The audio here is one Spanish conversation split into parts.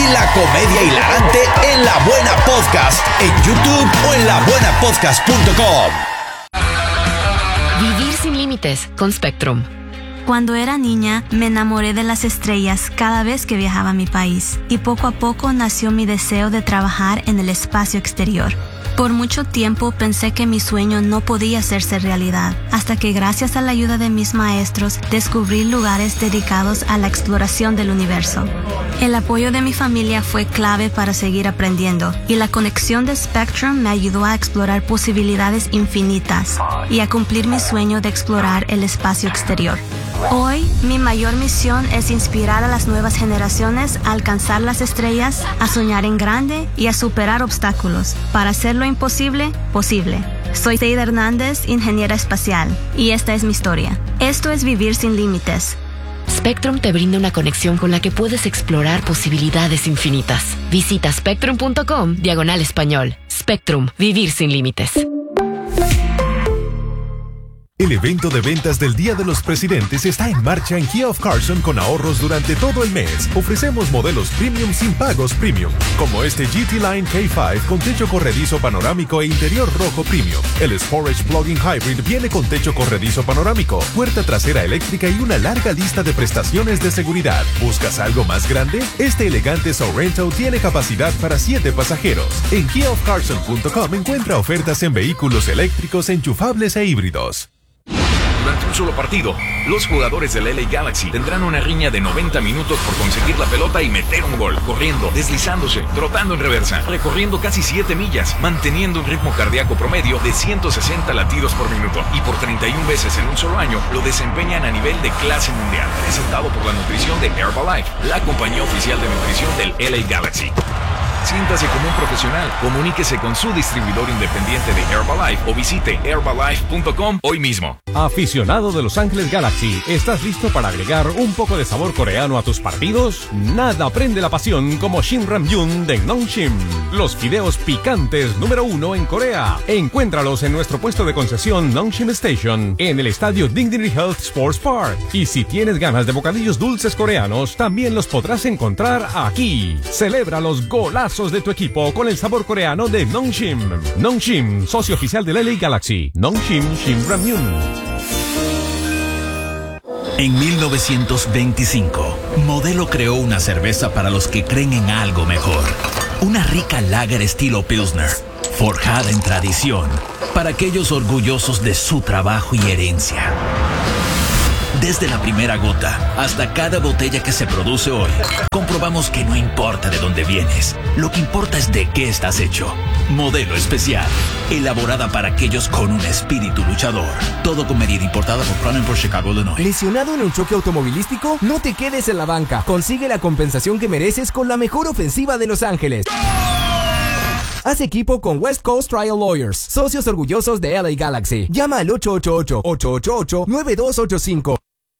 y la comedia hilarante en La Buena Podcast, en YouTube o en labuenapodcast.com. Vivir sin límites con Spectrum. Cuando era niña, me enamoré de las estrellas cada vez que viajaba a mi país, y poco a poco nació mi deseo de trabajar en el espacio exterior. Por mucho tiempo pensé que mi sueño no podía hacerse realidad, hasta que gracias a la ayuda de mis maestros descubrí lugares dedicados a la exploración del universo. El apoyo de mi familia fue clave para seguir aprendiendo, y la conexión de Spectrum me ayudó a explorar posibilidades infinitas y a cumplir mi sueño de explorar el espacio exterior. Hoy, mi mayor misión es inspirar a las nuevas generaciones a alcanzar las estrellas, a soñar en grande y a superar obstáculos para hacer lo imposible, posible. Soy Seida Hernández, ingeniera espacial, y esta es mi historia. Esto es Vivir sin Límites. Spectrum te brinda una conexión con la que puedes explorar posibilidades infinitas. Visita spectrum.com/español. Spectrum, vivir sin límites. El evento de ventas del Día de los Presidentes está en marcha en Kia of Carson con ahorros durante todo el mes. Ofrecemos modelos premium sin pagos premium, como este GT Line K5 con techo corredizo panorámico e interior rojo premium. El Sportage Plug-in Hybrid viene con techo corredizo panorámico, puerta trasera eléctrica y una larga lista de prestaciones de seguridad. ¿Buscas algo más grande? Este elegante Sorrento tiene capacidad para 7 pasajeros. En KiaofCarson.com encuentra ofertas en vehículos eléctricos, enchufables e híbridos. Durante un solo partido, los jugadores del LA Galaxy tendrán una riña de 90 minutos por conseguir la pelota y meter un gol, corriendo, deslizándose, trotando en reversa, recorriendo casi 7 millas, manteniendo un ritmo cardíaco promedio de 160 latidos por minuto, y por 31 veces en un solo año lo desempeñan a nivel de clase mundial. Presentado por la nutrición de Herbalife, la compañía oficial de nutrición del LA Galaxy. Siéntase como un profesional. Comuníquese con su distribuidor independiente de Herbalife o visite herbalife.com hoy mismo. Aficionado de Los Ángeles Galaxy, ¿estás listo para agregar un poco de sabor coreano a tus partidos? Nada prende la pasión como Shin Ramyun de Nongshim, los fideos picantes número 1 en Corea. Encuéntralos en nuestro puesto de concesión Nongshim Station, en el estadio Dignity Health Sports Park. Y si tienes ganas de bocadillos dulces coreanos, también los podrás encontrar aquí. Celebra los golazos de tu equipo con el sabor coreano de Nongshim. Nongshim, socio oficial del LA Galaxy. Nongshim Shin Ramyun. En 1925, Modelo creó una cerveza para los que creen en algo mejor. Una rica lager estilo Pilsner, forjada en tradición, para aquellos orgullosos de su trabajo y herencia. Desde la primera gota hasta cada botella que se produce hoy, comprobamos que no importa de dónde vienes, lo que importa es de qué estás hecho. Modelo especial, elaborada para aquellos con un espíritu luchador. Todo con medida, importada por Cronenberg, Chicago, Illinois. ¿Lesionado en un choque automovilístico? No te quedes en la banca. Consigue la compensación que mereces con la mejor ofensiva de Los Ángeles. Haz equipo con West Coast Trial Lawyers, socios orgullosos de LA Galaxy. Llama al 888-888-9285.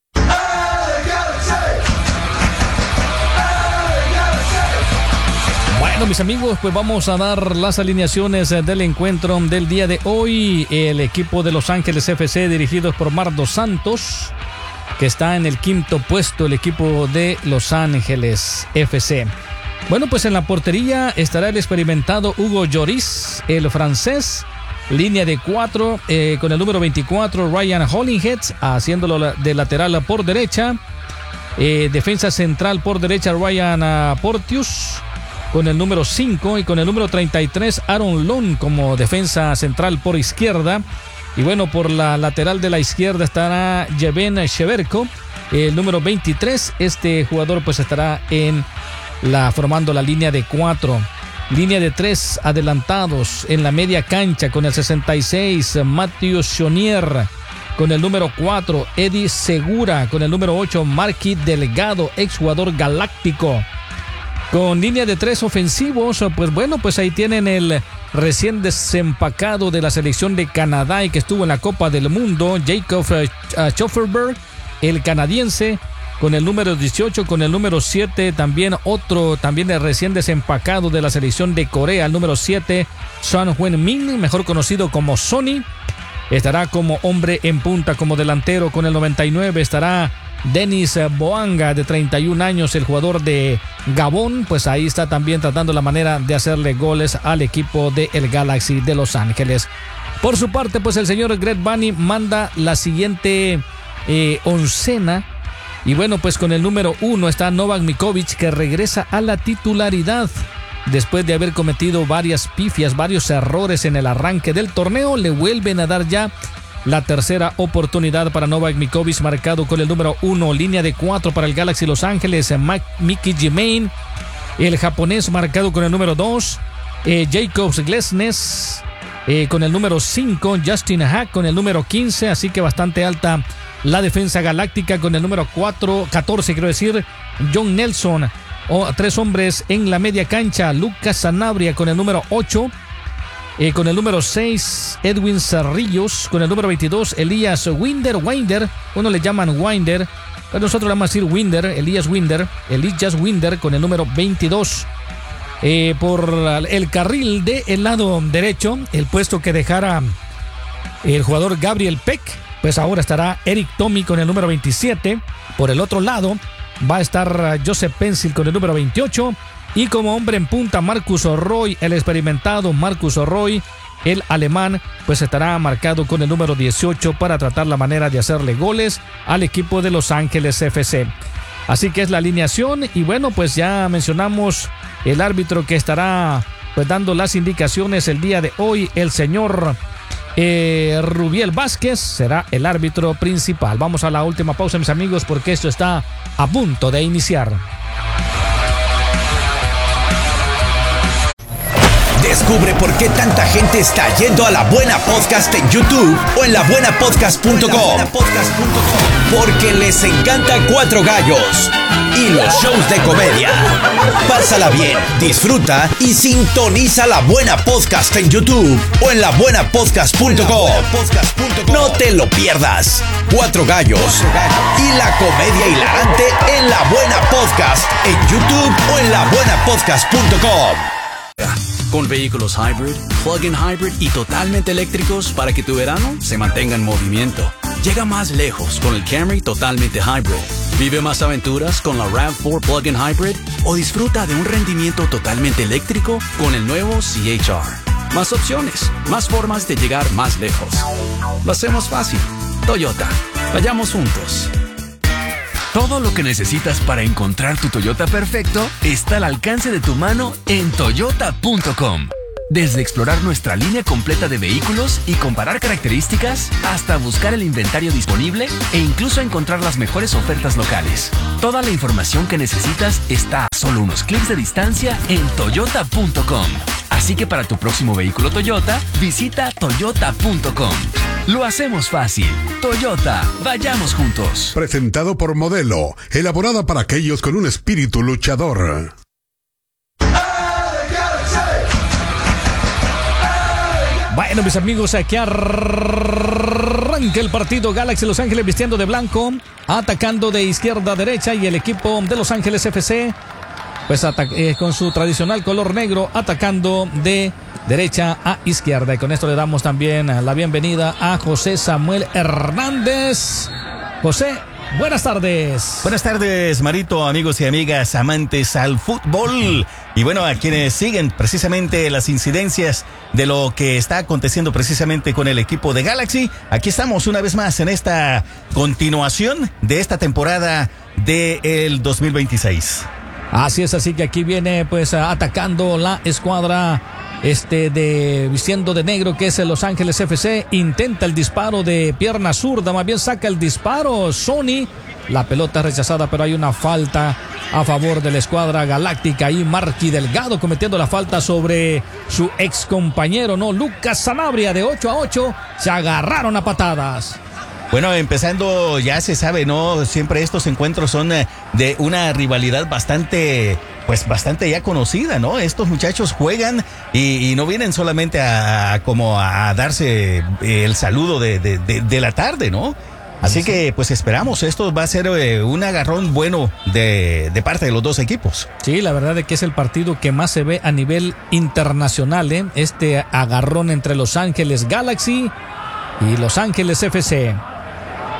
Bueno, mis amigos, pues vamos a dar las alineaciones del encuentro del día de hoy. El equipo de Los Ángeles FC, dirigidos por Marc Dos Santos, que está en el 5º puesto, el equipo de Los Ángeles FC. Bueno, pues en la portería estará el experimentado Hugo Lloris, el francés. Línea de 4 con el número 24, Ryan Hollinghead, haciéndolo de lateral por derecha. Defensa central por derecha, Ryan Porteous, con el número 5, y con el número 33, Aaron Long como defensa central por izquierda. Y bueno, por la lateral de la izquierda estará Jeven Sheverko, el número 23. Este jugador pues estará formando la línea de 4. Línea de 3 adelantados en la media cancha con el 66, Mathieu Chonier. Con el número 4, Eddie Segura. Con el número 8, Marky Delgado, exjugador galáctico. Con línea de 3 ofensivos, pues bueno, pues ahí tienen el recién desempacado de la selección de Canadá y que estuvo en la Copa del Mundo, Jacob Schofferberg, el canadiense, con el número 18, con el número 7, también el recién desempacado de la selección de Corea, el número 7, Son Heung-min, mejor conocido como Sonny. Estará como hombre en punta, como delantero, con el 99 estará Denis Boanga, de 31 años, el jugador de Gabón, pues ahí está también tratando la manera de hacerle goles al equipo del Galaxy de Los Ángeles. Por su parte, pues el señor Greg Vanney manda la siguiente oncena. Y bueno, pues con el número 1 está Novak Djokovic, que regresa a la titularidad. Después de haber cometido varias pifias, varios errores en el arranque del torneo, le vuelven a dar ya la tercera oportunidad para Novak Djokovic, marcado con el número 1, línea de 4 para el Galaxy Los Ángeles, Mickey Jimain, el japonés marcado con el número 2, Jacobs Glesnes con el número 5, Justin Hack con el número 15, así que bastante alta la defensa galáctica con el número 14, quiero decir, John Nelson. 3 hombres en la media cancha, Lucas Sanabria con el número 8, con el número 6, Edwin Cerrillos, con el número 22, Elías Winder, uno le llaman Winder, pero nosotros le vamos a decir Winder, Elías Winder con el número 22. Por el carril del lado derecho, el puesto que dejara el jugador Gabriel Peck, pues ahora estará Eric Tommy con el número 27. Por el otro lado va a estar Joseph Pencil con el número 28. Y como hombre en punta, Marcus Roy, el experimentado Marcus Roy, el alemán, pues estará marcado con el número 18 para tratar la manera de hacerle goles al equipo de Los Ángeles FC. Así que es la alineación. Y bueno, pues ya mencionamos el árbitro que estará pues dando las indicaciones el día de hoy, el señor Rubiel Vázquez será el árbitro principal. Vamos a la última pausa, mis amigos, porque esto está a punto de iniciar. Descubre por qué tanta gente está yendo a La Buena Podcast en YouTube o en labuenapodcast.com. Porque les encanta Cuatro Gallos y los shows de comedia. Pásala bien, disfruta y sintoniza La Buena Podcast en YouTube o en labuenapodcast.com. No te lo pierdas. Cuatro Gallos y la comedia hilarante en La Buena Podcast en YouTube o en labuenapodcast.com. Con vehículos hybrid, plug-in hybrid y totalmente eléctricos para que tu verano se mantenga en movimiento. Llega más lejos con el Camry totalmente hybrid. Vive más aventuras con la RAV4 plug-in hybrid o disfruta de un rendimiento totalmente eléctrico con el nuevo CHR. Más opciones, más formas de llegar más lejos. Lo hacemos fácil. Toyota. Vayamos juntos. Todo lo que necesitas para encontrar tu Toyota perfecto está al alcance de tu mano en Toyota.com. Desde explorar nuestra línea completa de vehículos y comparar características, hasta buscar el inventario disponible e incluso encontrar las mejores ofertas locales. Toda la información que necesitas está a solo unos clics de distancia en Toyota.com. Así que para tu próximo vehículo Toyota, visita Toyota.com. Lo hacemos fácil. Toyota, vayamos juntos. Presentado por Modelo, elaborada para aquellos con un espíritu luchador. Bueno, mis amigos, aquí arranca el partido. Galaxy Los Ángeles vistiendo de blanco, atacando de izquierda a derecha, y el equipo de Los Ángeles FC pues con su tradicional color negro, atacando de derecha a izquierda. Y con esto le damos también la bienvenida a José Samuel Hernández. José, buenas tardes. Buenas tardes, Marito, amigos y amigas amantes al fútbol. Y bueno, a quienes siguen precisamente las incidencias de lo que está aconteciendo precisamente con el equipo de Galaxy. Aquí estamos una vez más en esta continuación de esta temporada del 2026. Así es, así que aquí viene pues atacando la escuadra de vistiendo de negro, que es el Los Ángeles FC. Intenta el disparo de pierna zurda, más bien saca el disparo Sony. La pelota rechazada, pero hay una falta a favor de la escuadra galáctica. Y Marky Delgado cometiendo la falta sobre su ex compañero, ¿no? Lucas Sanabria. De 8-8 se agarraron a patadas. Bueno, empezando, ya se sabe, ¿no? Siempre estos encuentros son de una rivalidad bastante ya conocida, ¿no? Estos muchachos juegan y no vienen solamente a darse el saludo de la tarde, ¿no? Así que pues esperamos, esto va a ser un agarrón bueno de parte de los dos equipos. Sí, la verdad es que es el partido que más se ve a nivel internacional, ¿eh? Este agarrón entre Los Ángeles Galaxy y Los Ángeles FC.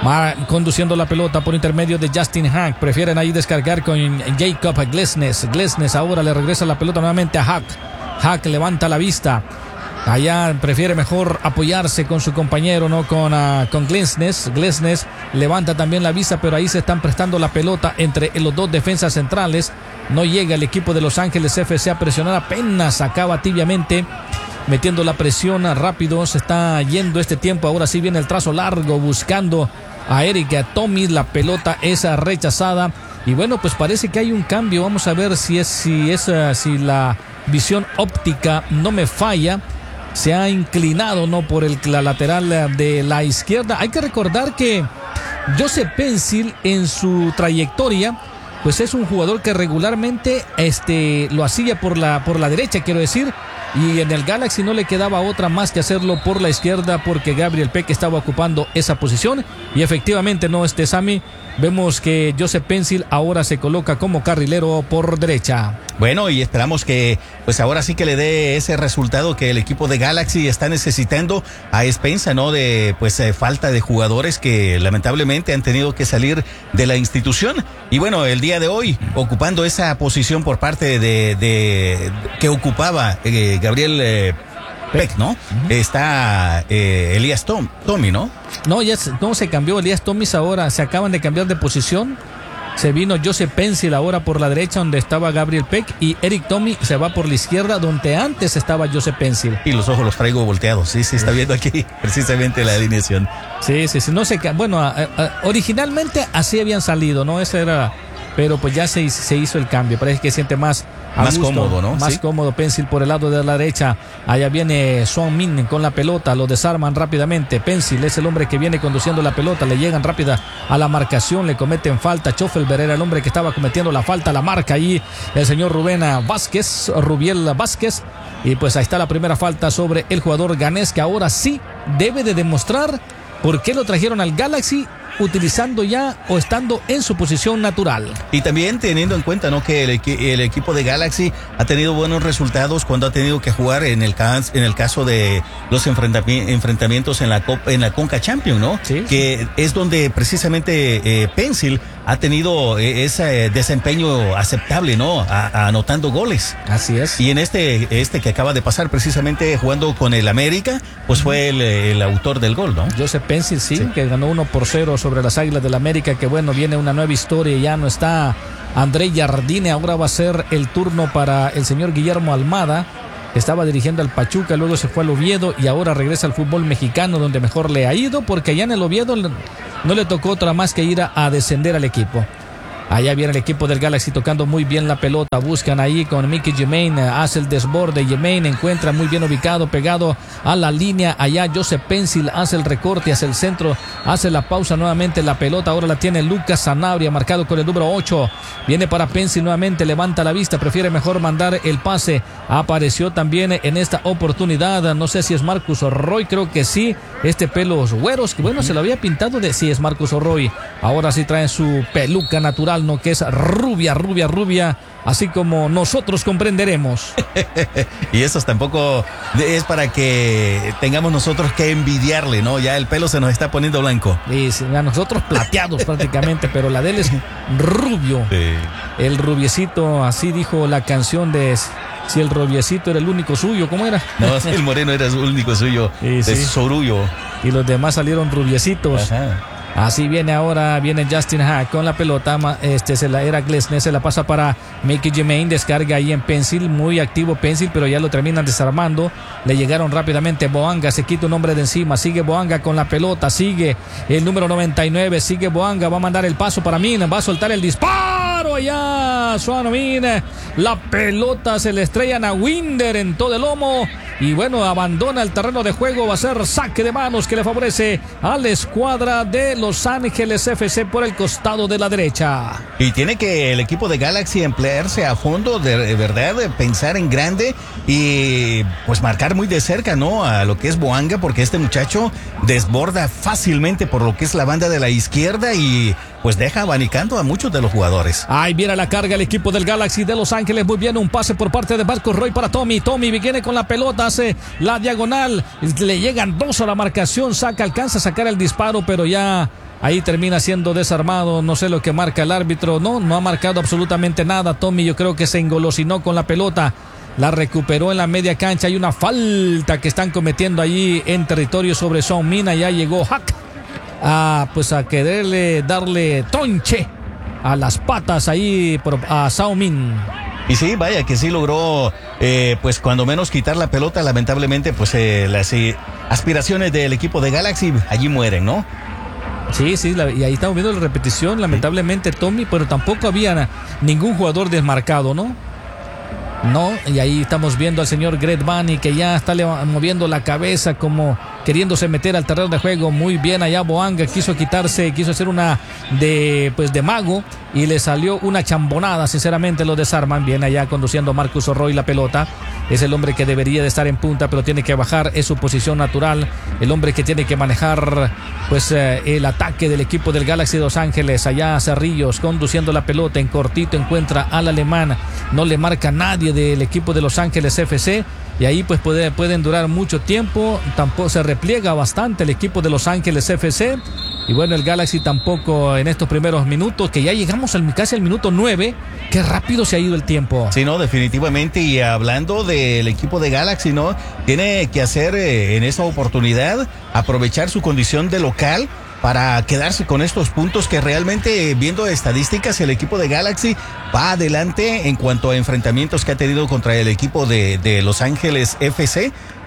conduciendo la pelota por intermedio de Justin Hack. Prefieren ahí descargar con Jacob Glesnes. Glesnes ahora le regresa la pelota nuevamente a Hack. Hack levanta la vista. Allá prefiere mejor apoyarse con su compañero, ¿no? Con Glesnes. Glesnes levanta también la vista, pero ahí se están prestando la pelota entre los dos defensas centrales. No llega el equipo de Los Ángeles FC a presionar, apenas acaba tibiamente metiendo la presión rápido. Se está yendo este tiempo. Ahora sí viene el trazo largo buscando a Eric Tommy. La pelota es rechazada. Y bueno, pues parece que hay un cambio. Vamos a ver si la visión óptica no me falla. Se ha inclinado, ¿no?, por la lateral de la izquierda. Hay que recordar que Joseph Pencil en su trayectoria pues es un jugador que regularmente lo hacía por la derecha, quiero decir, y en el Galaxy no le quedaba otra más que hacerlo por la izquierda porque Gabriel Peck estaba ocupando esa posición. Y efectivamente, no, Sammy, vemos que Joseph Pencil ahora se coloca como carrilero por derecha. Bueno, y esperamos que pues ahora sí que le dé ese resultado que el equipo de Galaxy está necesitando, a expensa, ¿no?, de pues falta de jugadores que lamentablemente han tenido que salir de la institución. Y bueno, el día de hoy, ocupando esa posición por parte de que ocupaba Gabriel Peck, ¿no? Está Elías Tommy, ¿no? No, no se cambió Elías Tommy, ahora se acaban de cambiar de posición. Se vino Joseph Pencil ahora por la derecha donde estaba Gabriel Peck, y Eric Tommy se va por la izquierda donde antes estaba Joseph Pencil. Y los ojos los traigo volteados, sí, está viendo aquí precisamente la alineación. Sí, no sé, bueno, originalmente así habían salido, ¿no? Ese era, pero pues ya se hizo el cambio, parece que siente más gusto, cómodo, ¿no? Más cómodo Pencil por el lado de la derecha. Allá viene Son Min con la pelota, lo desarman rápidamente. Pencil es el hombre que viene conduciendo la pelota, le llegan rápida a la marcación, le cometen falta. Schoffelberg era el hombre que estaba cometiendo la falta, la marca ahí el señor Rubiel Vázquez. Y pues ahí está la primera falta sobre el jugador ganés, que ahora sí debe de demostrar por qué lo trajeron al Galaxy, utilizando ya o estando en su posición natural. Y también teniendo en cuenta, ¿no?, que el equipo de Galaxy ha tenido buenos resultados cuando ha tenido que jugar en el caso de los enfrentamientos en la Conca Champions, ¿no? Sí. Que es donde precisamente Pencil ha tenido ese desempeño aceptable, ¿no? Anotando goles. Así es. Y en este que acaba de pasar, precisamente jugando con el América, pues fue el autor del gol, ¿no? Joseph Pencil, sí, que ganó 1-0 sobre las Águilas del América, que bueno, viene una nueva historia. Ya no está André Jardine, ahora va a ser el turno para el señor Guillermo Almada. Estaba dirigiendo al Pachuca, luego se fue al Oviedo y ahora regresa al fútbol mexicano, donde mejor le ha ido, porque allá en el Oviedo no le tocó otra más que ir a descender al equipo. Allá viene el equipo del Galaxy tocando muy bien la pelota. Buscan ahí con Mickey Germain. Hace el desborde. Germain encuentra muy bien ubicado, pegado a la línea. Allá Joseph Pencil hace el recorte hacia el centro. Hace la pausa nuevamente. La pelota ahora la tiene Lucas Sanabria, marcado con el número 8. Viene para Pencil nuevamente. Levanta la vista. Prefiere mejor mandar el pase. Apareció también en esta oportunidad. No sé si es Marcus Roy. Creo que sí. Pelos güeros. Que bueno, se lo había pintado de sí es Marcus Roy. Ahora sí trae su peluca natural, ¿no?, que es rubia, así como nosotros comprenderemos. Y eso tampoco es para que tengamos nosotros que envidiarle, ¿no? Ya el pelo se nos está poniendo blanco. Y a nosotros plateados prácticamente, pero la de él es rubio. Sí. El rubiecito, así dijo la canción de Si el rubiecito era el único suyo, ¿cómo era? No, si el moreno era el único suyo, sí, de Sorullo. Y los demás salieron rubiecitos. Ajá. Así viene Justin Hack con la pelota. Era Glesnes, se la pasa para Mickey Germain, descarga ahí en Pencil, muy activo Pencil, pero ya lo terminan desarmando. Le llegaron rápidamente Boanga, se quita un hombre de encima, sigue Boanga con la pelota, sigue el número 99, sigue Boanga, va a mandar el paso para Min, va a soltar el disparo allá, Suano Min, la pelota se le estrellan a Winder en todo el lomo. Y bueno, abandona el terreno de juego, va a ser saque de manos que le favorece a la escuadra de Los Ángeles FC por el costado de la derecha. Y tiene que el equipo de Galaxy emplearse a fondo, de verdad, pensar en grande y pues marcar muy de cerca, ¿no?, a lo que es Boanga, porque este muchacho desborda fácilmente por lo que es la banda de la izquierda y pues deja abanicando a muchos de los jugadores. Ahí viene la carga el equipo del Galaxy de Los Ángeles. Muy bien, un pase por parte de Marcus Roy para Tommy. Tommy viene con la pelota, hace la diagonal. Le llegan dos a la marcación, alcanza a sacar el disparo, pero ya Ahí termina siendo desarmado, no sé lo que marca el árbitro. No ha marcado absolutamente nada. Tommy, yo creo que se engolosinó con la pelota. La recuperó en la media cancha. Hay una falta que están cometiendo allí en territorio sobre Son Min. Ya llegó Hack a quererle darle tonche a las patas ahí a Sao Min. Y sí, vaya que sí logró, pues cuando menos quitar la pelota. Lamentablemente, pues las aspiraciones del equipo de Galaxy allí mueren, ¿no? Sí, y ahí estamos viendo la repetición, lamentablemente, Tommy, pero tampoco había ningún jugador desmarcado, ¿no? No, y ahí estamos viendo al señor Greg Vanney que ya está moviendo la cabeza como queriéndose meter al terreno de juego. Muy bien allá Boanga, quiso hacer una de mago y le salió una chambonada. Sinceramente lo desarman. Bien allá conduciendo Marcus Roy la pelota. Es el hombre que debería de estar en punta, pero tiene que bajar, es su posición natural. El hombre que tiene que manejar el ataque del equipo del Galaxy de Los Ángeles. Allá Cerrillos conduciendo la pelota en cortito, encuentra al alemán. No le marca nadie del equipo de Los Ángeles FC. Y ahí pues pueden durar mucho tiempo. Tampoco se repliega bastante el equipo de Los Ángeles FC. Y bueno, el Galaxy tampoco en estos primeros minutos, que ya llegamos casi al minuto 9. Qué rápido se ha ido el tiempo. Sí, no, definitivamente. Y hablando del equipo de Galaxy, ¿no? Tiene que hacer en esta oportunidad, aprovechar su condición de local para quedarse con estos puntos que realmente, viendo estadísticas, el equipo de Galaxy va adelante en cuanto a enfrentamientos que ha tenido contra el equipo de Los Ángeles FC.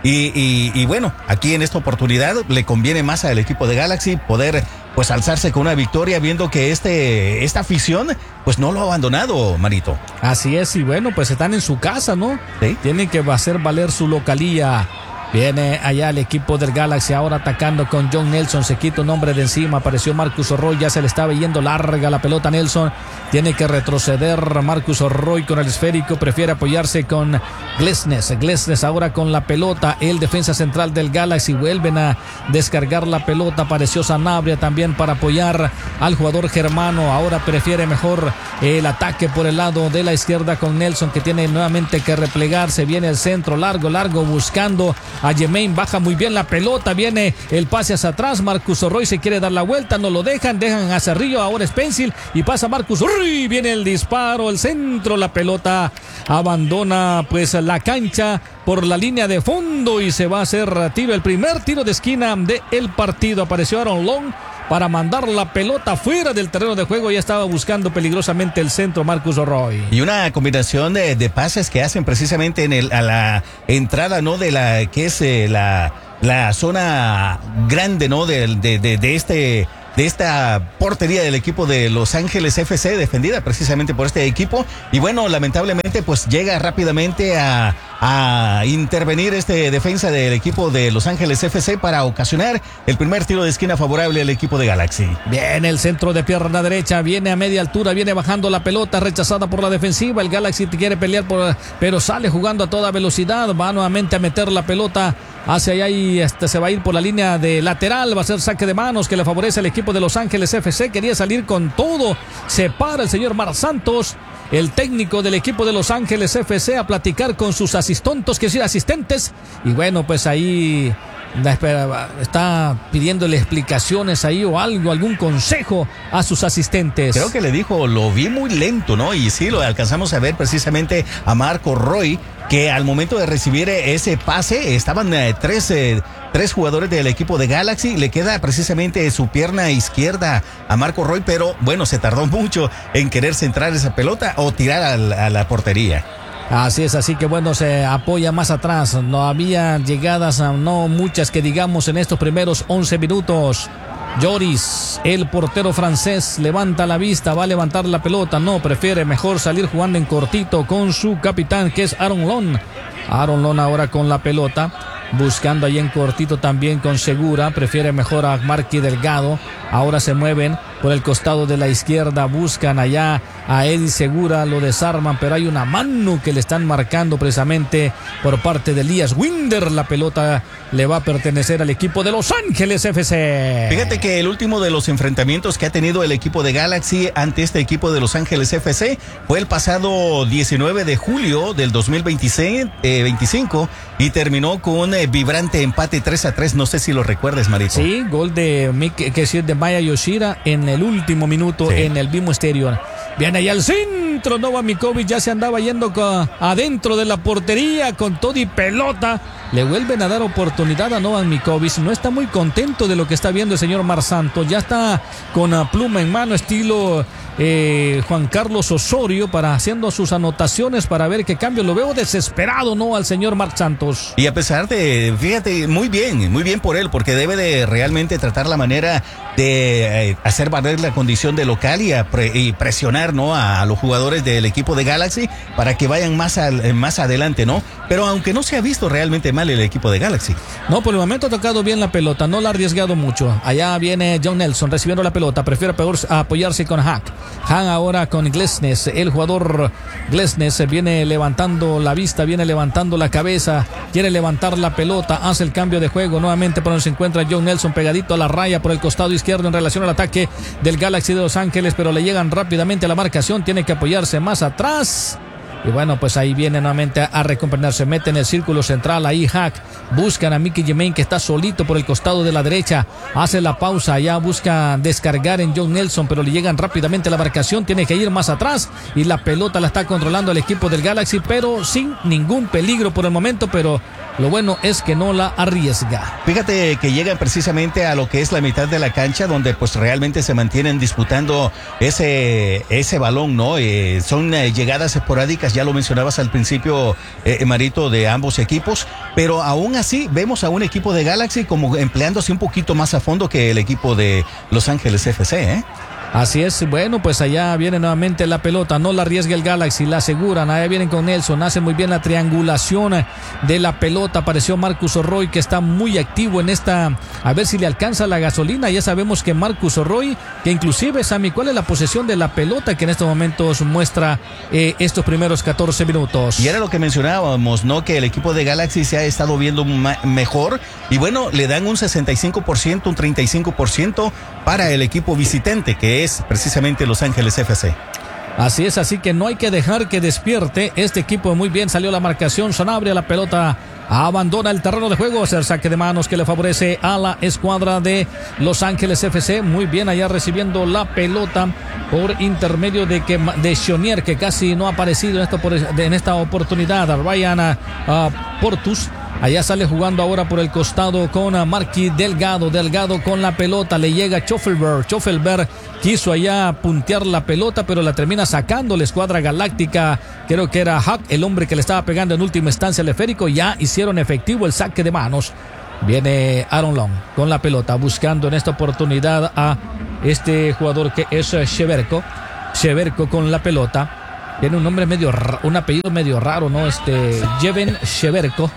Y bueno, aquí en esta oportunidad le conviene más al equipo de Galaxy poder pues alzarse con una victoria, viendo que esta afición pues no lo ha abandonado, Marito. Así es, y bueno, pues están en su casa, ¿no? ¿Sí? Tienen que hacer valer su localía. Viene allá el equipo del Galaxy ahora atacando con John Nelson. Se quita un hombre de encima. Apareció Marcus Roy. Ya se le estaba yendo larga la pelota a Nelson. Tiene que retroceder Marcus Roy con el esférico. Prefiere apoyarse con Glesnes. Glesnes ahora con la pelota. El defensa central del Galaxy. Vuelven a descargar la pelota. Apareció Sanabria también para apoyar al jugador germano. Ahora prefiere mejor el ataque por el lado de la izquierda con Nelson, que tiene nuevamente que replegarse. Viene el centro largo buscando a Jermaine. Baja muy bien la pelota. Viene el pase hacia atrás. Marcus Roy se quiere dar la vuelta. No lo dejan a Cerrillo. Ahora es Pencil y pasa Marcus Roy. Viene el disparo, el centro. La pelota abandona pues la cancha por la línea de fondo y se va a hacer tiro. El primer tiro de esquina del partido. Apareció Aaron Long para mandar la pelota fuera del terreno de juego. Ya estaba buscando peligrosamente el centro Marcus Roy. Y una combinación de pases que hacen precisamente a la entrada, ¿no? De la que es la zona grande, ¿no? De esta portería del equipo de Los Ángeles FC, defendida precisamente por este equipo. Y bueno, lamentablemente pues llega rápidamente a intervenir defensa del equipo de Los Ángeles FC para ocasionar el primer tiro de esquina favorable al equipo de Galaxy. Viene el centro de pierna derecha, viene a media altura, viene bajando la pelota, rechazada por la defensiva. El Galaxy quiere pelear pero sale jugando a toda velocidad. Va nuevamente a meter la pelota hacia allá y se va a ir por la línea de lateral. Va a ser saque de manos que le favorece al equipo de Los Ángeles FC. Quería salir con todo. Se para el señor Mar Santos, el técnico del equipo de Los Ángeles FC, a platicar con sus asistentes. Y bueno, pues ahí está pidiéndole explicaciones ahí o algún consejo a sus asistentes. Creo que le dijo, lo vi muy lento, ¿no? Y sí, lo alcanzamos a ver precisamente a Marco Roy, que al momento de recibir ese pase estaban tres jugadores del equipo de Galaxy. Le queda precisamente su pierna izquierda a Marco Roy, pero bueno, se tardó mucho en querer centrar esa pelota o tirar a la portería. Así es, así que bueno, se apoya más atrás. No había llegadas, no muchas que digamos en estos primeros 11 minutos. Lloris, el portero francés, levanta la vista, va a levantar la pelota. No, prefiere mejor salir jugando en cortito con su capitán, que es Aaron Long. Aaron Long ahora con la pelota, buscando ahí en cortito también con Segura. Prefiere mejor a Marky Delgado. Ahora se mueven por el costado de la izquierda, buscan allá a Eddie Segura, lo desarman, pero hay una mano que le están marcando precisamente por parte de Elias Winder. La pelota le va a pertenecer al equipo de Los Ángeles FC. Fíjate que el último de los enfrentamientos que ha tenido el equipo de Galaxy ante este equipo de Los Ángeles FC fue el pasado 19 de julio del 2025 y terminó con un vibrante empate 3-3. No sé si lo recuerdes, Marito. Sí, gol de Maya Yoshida en el último minuto, sí, en el BMO Stadium. Viene ahí al centro, Novak Mikovic ya se andaba yendo adentro de la portería con todo y pelota. Le vuelven a dar oportunidad a Novak Mikovic. No está muy contento de lo que está viendo el señor Mar Santos. Ya está con la pluma en mano, estilo Juan Carlos Osorio, para haciendo sus anotaciones para ver qué cambio. Lo veo desesperado, ¿no?, al señor Marc Santos. Y a pesar de, fíjate, muy bien por él, porque debe de realmente tratar la manera de hacer valer la condición de local y presionar, ¿no?, a los jugadores del equipo de Galaxy para que vayan más adelante, ¿no? Pero aunque no se ha visto realmente mal el equipo de Galaxy. No, por el momento ha tocado bien la pelota, no la ha arriesgado mucho. Allá viene John Nelson recibiendo la pelota, prefiere apoyarse con Hack ahora con Glesnes. El jugador Glesnes viene levantando la vista, viene levantando la cabeza, quiere levantar la pelota, hace el cambio de juego nuevamente, por donde se encuentra John Nelson pegadito a la raya por el costado izquierdo en relación al ataque del Galaxy de Los Ángeles, pero le llegan rápidamente a la marcación, tiene que apoyarse más atrás. Y bueno, pues ahí viene nuevamente a recomponerse, mete en el círculo central, ahí Hack, buscan a Mickey Jemaine que está solito por el costado de la derecha, hace la pausa, allá busca descargar en John Nelson, pero le llegan rápidamente a la marcación, tiene que ir más atrás y la pelota la está controlando el equipo del Galaxy, pero sin ningún peligro por el momento, pero lo bueno es que no la arriesga. Fíjate que llegan precisamente a lo que es la mitad de la cancha, donde pues realmente se mantienen disputando ese balón, ¿no? Son llegadas esporádicas, ya lo mencionabas al principio, Marito, de ambos equipos, pero aún así vemos a un equipo de Galaxy como empleándose un poquito más a fondo que el equipo de Los Ángeles FC, ¿eh? Así es, bueno, pues allá viene nuevamente la pelota, no la arriesga el Galaxy, la aseguran, allá vienen con Nelson, hace muy bien la triangulación de la pelota, apareció Marcus Orroy que está muy activo en esta, a ver si le alcanza la gasolina, ya sabemos que Marcus Orroy, que inclusive, Sammy, ¿cuál es la posesión de la pelota que en estos momentos muestra estos primeros 14 minutos? Y era lo que mencionábamos, ¿no?, que el equipo de Galaxy se ha estado viendo mejor, y bueno, le dan un 65%, un 35% para el equipo visitante, que es precisamente Los Ángeles FC. Así es, así que no hay que dejar que despierte este equipo. Muy bien, salió la marcación, Sanabria, la pelota abandona el terreno de juego, hacer saque de manos que le favorece a la escuadra de Los Ángeles FC. Muy bien, allá recibiendo la pelota por intermedio de Chonier, que casi no ha aparecido en esta oportunidad. Ryan Portus allá sale jugando ahora por el costado con Marquis Delgado con la pelota, le llega Schoffelberg quiso allá puntear la pelota, pero la termina sacando la escuadra galáctica, creo que era Hack, el hombre que le estaba pegando en última instancia al esférico, ya hicieron efectivo el saque de manos. Viene Aaron Long con la pelota, buscando en esta oportunidad a este jugador que es Cheverko con la pelota. Tiene un nombre un apellido medio raro, ¿no? Jeven Cheverko.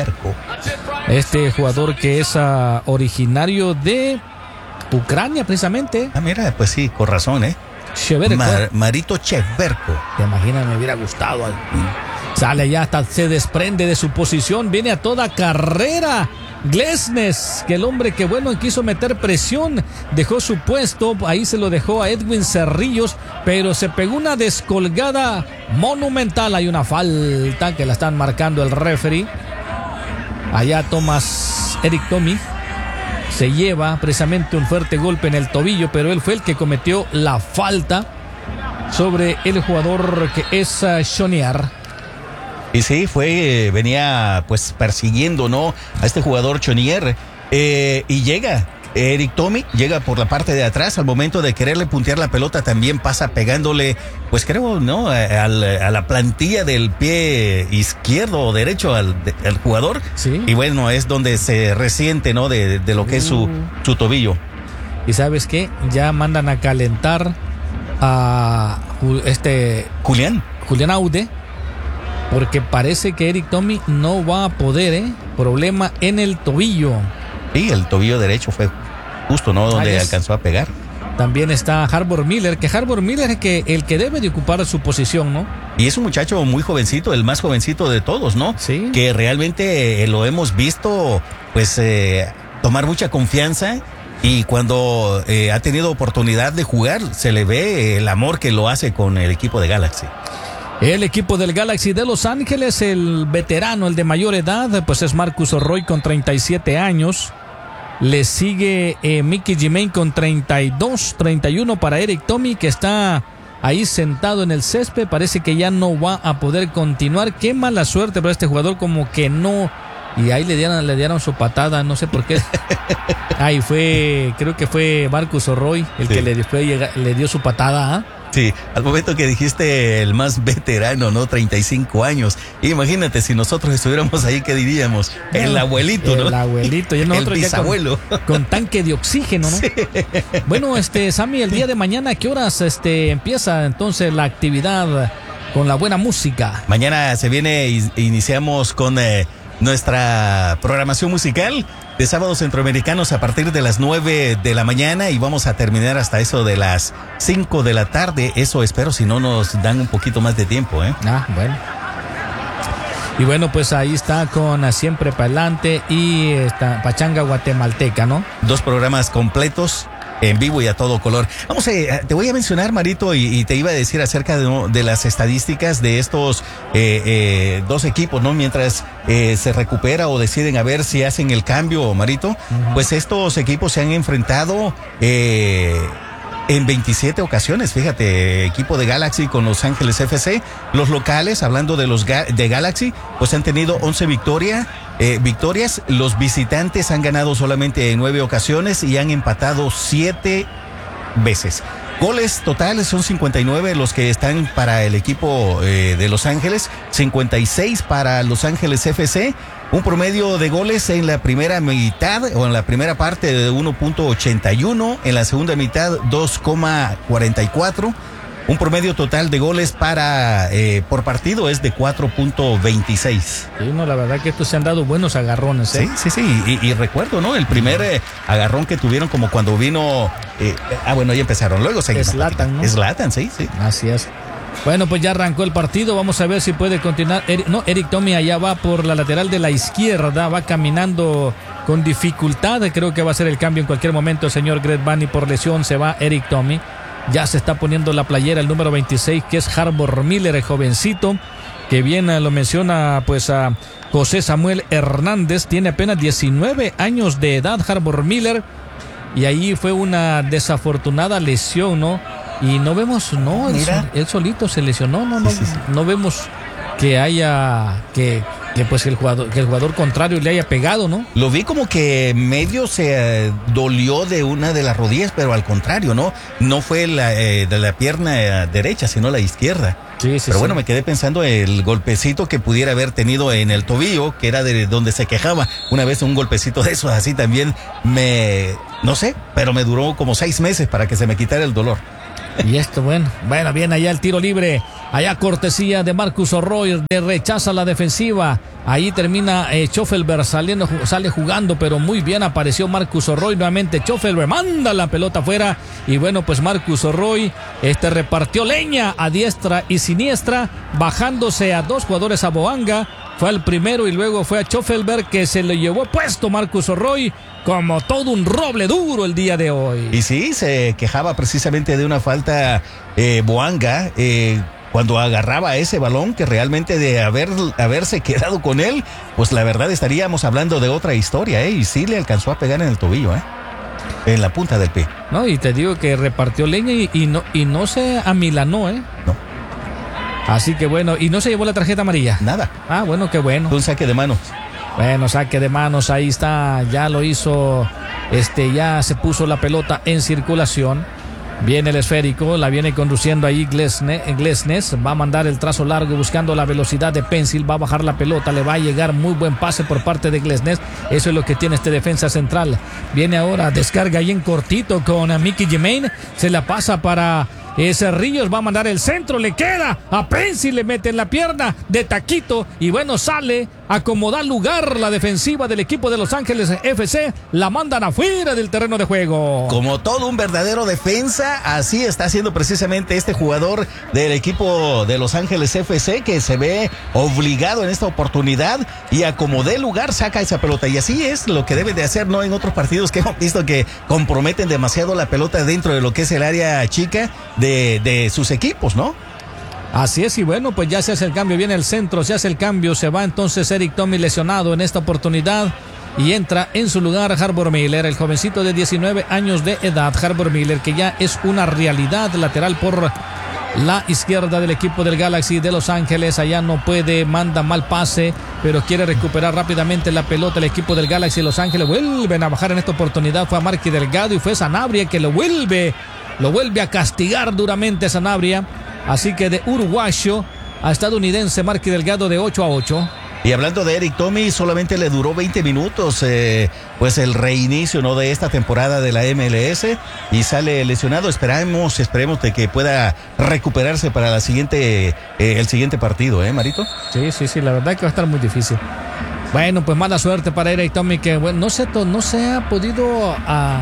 Este jugador que es originario de Ucrania, precisamente. Ah, mira, pues sí, con razón, ¿eh? Cheverko. Marito Cheverko. Te imaginas, me hubiera gustado. Sale allá, hasta se desprende de su posición, viene a toda carrera Glesnes, que el hombre que bueno quiso meter presión, dejó su puesto, ahí se lo dejó a Edwin Cerrillos, pero se pegó una descolgada monumental. Hay una falta que la están marcando el referee. Allá Eric Tommy se lleva precisamente un fuerte golpe en el tobillo, pero él fue el que cometió la falta sobre el jugador que es Chonier. Y sí, venía pues persiguiendo, ¿no?, a este jugador Chonier, y llega Eric Tommy, llega por la parte de atrás, al momento de quererle puntear la pelota también pasa pegándole, pues creo, ¿no?, a la plantilla del pie izquierdo o derecho al jugador, sí. Y bueno, es donde se resiente, ¿no?, de lo que es su tobillo. Y ¿sabes qué? Ya mandan a calentar a Julián Aude, porque parece que Eric Tommy no va a poder, problema en el tobillo. Sí, el tobillo derecho fue justo, ¿no?, donde alcanzó a pegar. También está Harbor Miller, que Harbor Miller es el que debe de ocupar su posición, ¿no? Y es un muchacho muy jovencito, el más jovencito de todos, ¿no? Sí. Que realmente lo hemos visto, pues, tomar mucha confianza. Y cuando ha tenido oportunidad de jugar, se le ve el amor que lo hace con el equipo de Galaxy. El equipo del Galaxy de Los Ángeles, el veterano, el de mayor edad, pues es Marcus Roy con 37 años. Le sigue Mickey Jimenez con 32, 31 para Eric Tommy, que está ahí sentado en el césped. Parece que ya no va a poder continuar. Qué mala suerte para este jugador, como que no. Y ahí le dieron su patada, no sé por qué. Ahí creo que fue Marcus Roy el que le dio su patada, ¿ah? Sí, al momento que dijiste el más veterano, ¿no? 35 años. Imagínate si nosotros estuviéramos ahí, ¿qué diríamos? El abuelito, ¿no? El abuelito. Y nosotros el bisabuelo. Ya con tanque de oxígeno, ¿no? Sí. Bueno, Sammy, el día de mañana, ¿a qué horas empieza entonces la actividad con la buena música? Mañana se viene iniciamos con nuestra programación musical de sábados centroamericanos a partir de las 9 de la mañana y vamos a terminar hasta eso de las 5 de la tarde. Eso espero, si no nos dan un poquito más de tiempo, ¿eh? Ah, bueno. Y bueno, pues ahí está con Siempre Pa'lante y esta Pachanga Guatemalteca, ¿no? 2 programas completos en vivo y a todo color. Vamos, te voy a mencionar, Marito, y te iba a decir acerca de las estadísticas de estos 2 equipos, ¿no? Mientras se recupera o deciden a ver si hacen el cambio, Marito, pues estos equipos se han enfrentado en 27 ocasiones, fíjate, equipo de Galaxy con Los Ángeles FC. Los locales, hablando de Galaxy, pues han tenido 11 victorias. Los visitantes han ganado solamente en 9 ocasiones y han empatado 7 veces. Goles totales son 59 los que están para el equipo de Los Ángeles, 56 para Los Ángeles FC. Un promedio de goles en la primera mitad o en la primera parte de 1.81, en la segunda mitad 2.44. Un promedio total de goles por partido es de 4.26. Sí, no, la verdad que estos se han dado buenos agarrones, ¿eh? Sí. Y recuerdo, ¿no? El primer agarrón que tuvieron como cuando vino. Bueno, ya empezaron. Luego seguimos. Zlatan, ¿no? Zlatan, sí. Así es. Bueno, pues ya arrancó el partido. Vamos a ver si puede continuar. Eric Tommy allá va por la lateral de la izquierda. Va caminando con dificultad. Creo que va a ser el cambio en cualquier momento. El señor Greg Bunny por lesión. Se va Eric Tommy. Ya se está poniendo la playera el número 26, que es Harbor Miller, el jovencito, que bien lo menciona pues a José Samuel Hernández. Tiene apenas 19 años de edad Harbor Miller. Y ahí fue una desafortunada lesión, ¿no? Y no vemos, no, él solito se lesionó, no vemos que haya, que pues el jugador contrario le haya pegado, ¿no? Lo vi como que medio se dolió de una de las rodillas, pero al contrario, ¿no? No fue de la pierna derecha, sino la izquierda. Sí, pero bueno, me quedé pensando el golpecito que pudiera haber tenido en el tobillo, que era de donde se quejaba. Una vez un golpecito de esos así también no sé, pero me duró como 6 meses para que se me quitara el dolor. Y esto, bueno, bien allá el tiro libre, allá cortesía de Marcus Roy, rechaza la defensiva, ahí termina Schoffelberg, sale jugando, pero muy bien apareció Marcus Roy, nuevamente Schoffelberg manda la pelota afuera, y bueno, pues Marcus Roy repartió leña a diestra y siniestra, bajándose a 2 jugadores a Boanga. Fue al primero y luego fue a Schoffelberg, que se lo llevó puesto Marcus Roy como todo un roble duro el día de hoy. Y sí, se quejaba precisamente de una falta Boanga cuando agarraba ese balón, que realmente de haberse quedado con él, pues la verdad estaríamos hablando de otra historia, y sí le alcanzó a pegar en el tobillo, en la punta del pie. No, y te digo que repartió leña y no se amilanó, No. Así que bueno, ¿y no se llevó la tarjeta amarilla? Nada. Ah, bueno, qué bueno. Un saque de manos. Bueno, saque de manos, ahí está, ya lo hizo, ya se puso la pelota en circulación. Viene el esférico, la viene conduciendo ahí Glesnes, va a mandar el trazo largo buscando la velocidad de Pencil, va a bajar la pelota, le va a llegar muy buen pase por parte de Glesnes. Eso es lo que tiene defensa central. Viene ahora, descarga ahí en cortito con Mickey Jimenez, se la pasa para Cerrillos, va a mandar el centro, le queda a Pencil, le mete en la pierna de taquito y bueno, sale a como da lugar la defensiva del equipo de Los Ángeles FC, la mandan afuera del terreno de juego. Como todo un verdadero defensa, así está haciendo precisamente este jugador del equipo de Los Ángeles FC, que se ve obligado en esta oportunidad y a como dé lugar saca esa pelota. Y así es lo que debe de hacer, ¿no? En otros partidos que hemos visto que comprometen demasiado la pelota dentro de lo que es el área chica de sus equipos, ¿no? Así es, y bueno, pues ya se hace el cambio, viene el centro, se hace el cambio, se va entonces Eric Tommy lesionado en esta oportunidad y entra en su lugar Harbor Miller, el jovencito de 19 años de edad, Harbor Miller, que ya es una realidad lateral por la izquierda del equipo del Galaxy de Los Ángeles. Allá no puede, manda mal pase, pero quiere recuperar rápidamente la pelota el equipo del Galaxy de Los Ángeles. Vuelven a bajar en esta oportunidad, fue a Marky Delgado y fue Sanabria que lo vuelve a castigar duramente Sanabria. Así que de uruguayo a estadounidense Marky Delgado de 8-8. Y hablando de Eric Tommy, solamente le duró 20 minutos pues el reinicio, ¿no?, de esta temporada de la MLS y sale lesionado. Esperemos de que pueda recuperarse para el siguiente partido, Marito. Sí, la verdad que va a estar muy difícil. Bueno, pues mala suerte para Eric Tommy, que bueno, no se ha podido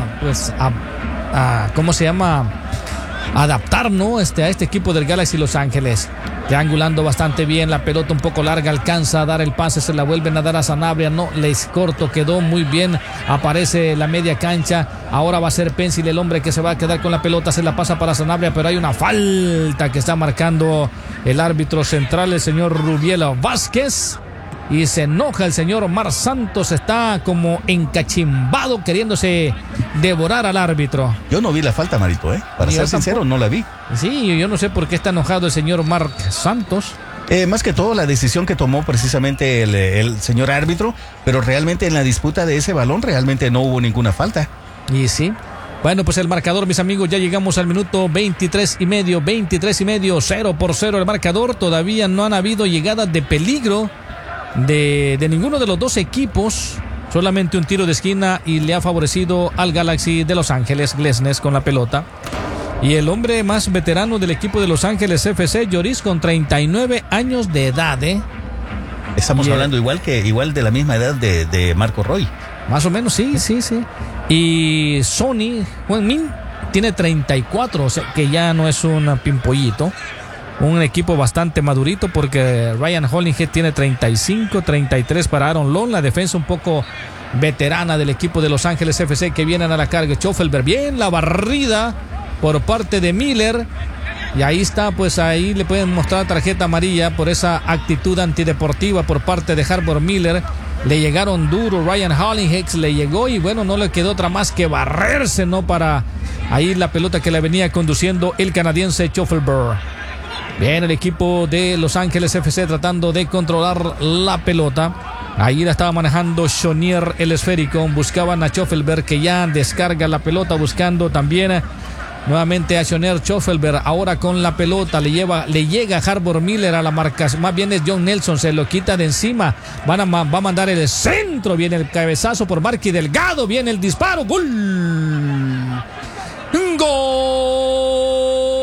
¿cómo se llama? Adaptar, ¿no? A este equipo del Galaxy Los Ángeles. Triangulando bastante bien, la pelota un poco larga, alcanza a dar el pase, se la vuelven a dar a Sanabria, no, les corto, quedó muy bien, aparece la media cancha, ahora va a ser Pencil el hombre que se va a quedar con la pelota, se la pasa para Sanabria, pero hay una falta que está marcando el árbitro central, el señor Rubiel Vázquez. Y se enoja el señor Omar Santos, está como encachimbado queriéndose devorar al árbitro. Yo no vi la falta, Marito, para ser sincero, no la vi. Sí, yo no sé por qué está enojado el señor Omar Santos. Más que todo la decisión que tomó precisamente el señor árbitro, pero realmente en la disputa de ese balón realmente no hubo ninguna falta. Y sí. Bueno, pues el marcador, mis amigos, ya llegamos al minuto 23 y medio, 0-0 el marcador. Todavía no han habido llegadas de peligro de ninguno de los dos equipos, solamente un tiro de esquina y le ha favorecido al Galaxy de Los Ángeles, Glesnes con la pelota. Y el hombre más veterano del equipo de Los Ángeles FC, Lloris, con 39 años de edad, Estamos hablando igual de la misma edad de Marco Roy. Más o menos, sí. Y Sonny Juan tiene 34, o sea que ya no es un pimpollito. Un equipo bastante madurito porque Ryan Hollinghead tiene 35, 33 para Aaron Long. La defensa un poco veterana del equipo de Los Ángeles FC que vienen a la carga. Schoffelberg, bien la barrida por parte de Miller. Y ahí está, pues ahí le pueden mostrar tarjeta amarilla por esa actitud antideportiva por parte de Harbor Miller. Le llegaron duro, Ryan Hollinghead le llegó y bueno, no le quedó otra más que barrerse, ¿no? Para ahí la pelota que le venía conduciendo el canadiense Schoffelberg. Bien, el equipo de Los Ángeles FC tratando de controlar la pelota. Ahí la estaba manejando Chonier, el esférico. Buscaban a Schoffelberg, que ya descarga la pelota, buscando también nuevamente a Chonier. Schoffelberg ahora con la pelota. Le llega Harbor Miller a la marca. Más bien es John Nelson, se lo quita de encima. Va a mandar el centro. Viene el cabezazo por Marky Delgado. Viene el disparo. ¡Gol! ¡Gol!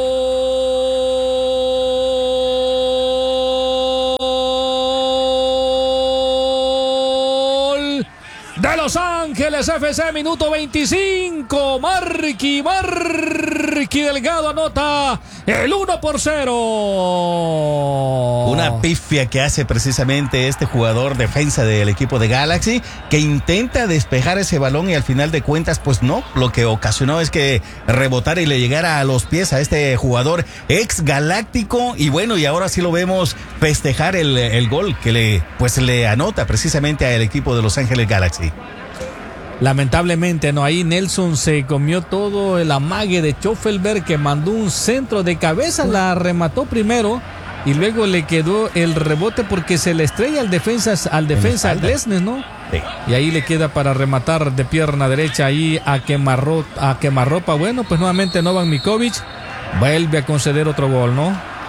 De Los Ángeles FC, minuto 25. Marky Delgado anota el 1-0. Una pifia que hace precisamente este jugador defensa del equipo de Galaxy, que intenta despejar ese balón y al final de cuentas, pues no, lo que ocasionó es que rebotara y le llegara a los pies a este jugador ex galáctico. Y bueno, y ahora sí lo vemos festejar el gol que le anota precisamente al equipo de Los Ángeles Galaxy. Lamentablemente, no, ahí Nelson se comió todo el amague de Schoffelberg, que mandó un centro de cabeza, la remató primero y luego le quedó el rebote porque se le estrella al defensa Glesnes, ¿no? Sí. Y ahí le queda para rematar de pierna derecha ahí a quemarropa. Bueno, pues nuevamente Novan Mikovic vuelve a conceder otro gol, ¿no?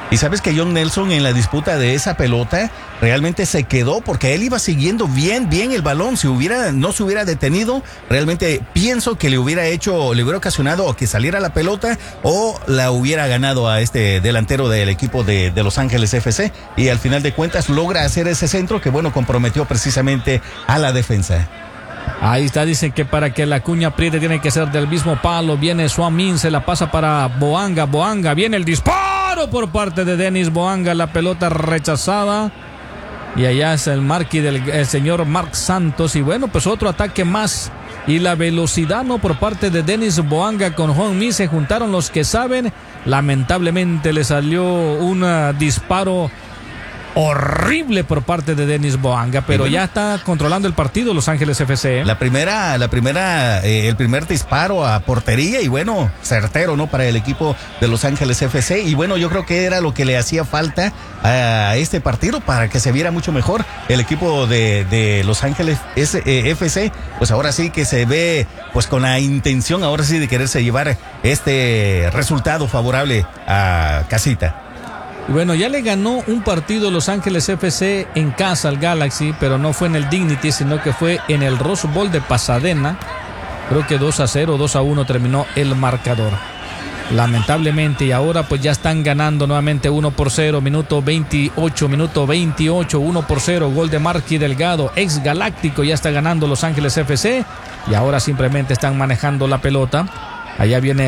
Y sabes que John Nelson en la disputa de esa pelota realmente se quedó porque él iba siguiendo bien el balón. Si no se hubiera detenido, realmente pienso que le hubiera ocasionado o que saliera la pelota o la hubiera ganado a este delantero del equipo de Los Ángeles FC. Y al final de cuentas logra hacer ese centro que, bueno, comprometió precisamente a la defensa. Ahí está, dicen que para que la cuña apriete tiene que ser del mismo palo. Viene Suamin, se la pasa para Boanga, viene el disparo por parte de Denis Boanga, la pelota rechazada. Y allá es el marqui del señor Marc Santos. Y bueno, pues otro ataque más. Y la velocidad, ¿no? Por parte de Denis Boanga con Hong Mi se juntaron los que saben. Lamentablemente le salió un disparo horrible por parte de Denis Boanga, pero bueno, ya está controlando el partido Los Ángeles FC. El primer disparo a portería y bueno, certero, ¿no? Para el equipo de Los Ángeles FC. Y bueno, yo creo que era lo que le hacía falta a este partido para que se viera mucho mejor el equipo de Los Ángeles FC. Pues ahora sí que se ve pues con la intención ahora sí de quererse llevar este resultado favorable a casita. Y bueno, ya le ganó un partido Los Ángeles FC en casa al Galaxy, pero no fue en el Dignity, sino que fue en el Rose Bowl de Pasadena. Creo que 2-0, 2-1 terminó el marcador. Lamentablemente, y ahora pues ya están ganando nuevamente 1-0, minuto 28, 1-0, gol de Marky Delgado, ex galáctico, ya está ganando Los Ángeles FC, y ahora simplemente están manejando la pelota. Allá viene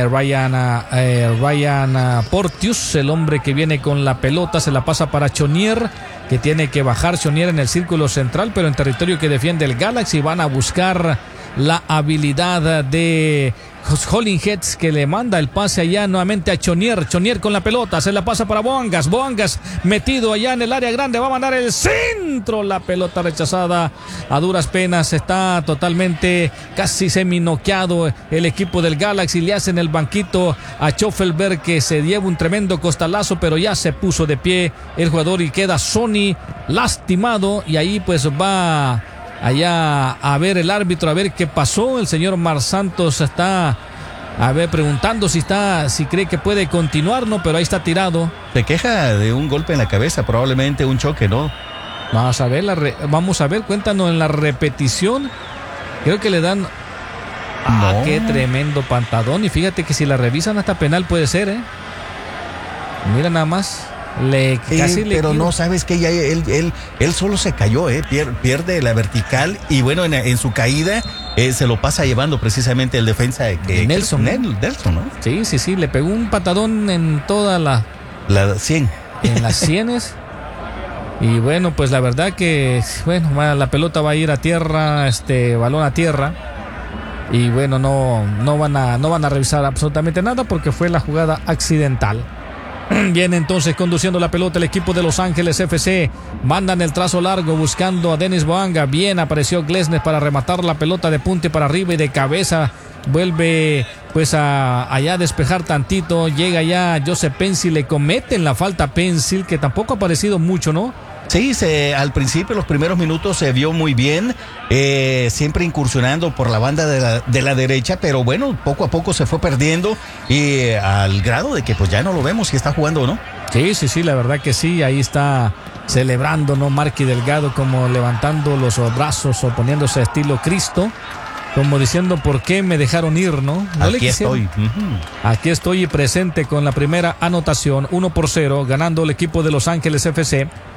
Ryan Porteous, el hombre que viene con la pelota, se la pasa para Chonier, que tiene que bajar Chonier en el círculo central, pero en territorio que defiende el Galaxy. Van a buscar la habilidad de Hollingheads, que le manda el pase allá nuevamente a Chonier con la pelota, se la pasa para Boangas metido allá en el área grande, va a mandar el centro, la pelota rechazada a duras penas, está totalmente casi seminoqueado el equipo del Galaxy. Le hacen el banquito a Schoffelberg, que se lleva un tremendo costalazo, pero ya se puso de pie el jugador y queda Sony lastimado, y ahí pues va allá a ver el árbitro, a ver qué pasó. El señor Mar Santos está preguntando si cree que puede continuar, ¿no? Pero ahí está tirado. Se queja de un golpe en la cabeza, probablemente un choque, ¿no? Vamos a ver, cuéntanos en la repetición. Creo que le dan... No. Qué tremendo pantadón. Y fíjate que si la revisan hasta penal puede ser, ¿eh? Mira nada más. Pero no, sabes que ya él solo se cayó, pierde la vertical y bueno, en su caída se lo pasa llevando precisamente el defensa Nelson, ¿no? Sí, le pegó un patadón en toda la 100. En las sienes. Y bueno, pues la verdad que la pelota va a ir a tierra, balón a tierra. Y bueno, no van a revisar absolutamente nada porque fue la jugada accidental. Viene entonces conduciendo la pelota el equipo de Los Ángeles FC. Mandan el trazo largo buscando a Denis Boanga. Bien apareció Glesnes para rematar la pelota de punte para arriba y de cabeza. Vuelve pues allá a despejar tantito. Llega ya Joseph Pencil, le cometen la falta Pencil, que tampoco ha aparecido mucho, ¿no? Sí, al principio, los primeros minutos se vio muy bien, siempre incursionando por la banda de la derecha, pero bueno, poco a poco se fue perdiendo y al grado de que pues ya no lo vemos si está jugando o no. Sí, la verdad que sí, ahí está celebrando, ¿no? Marky Delgado como levantando los brazos o poniéndose estilo Cristo, como diciendo ¿por qué me dejaron ir, no? Aquí estoy. Aquí estoy presente con la primera anotación, 1-0, ganando el equipo de Los Ángeles FC.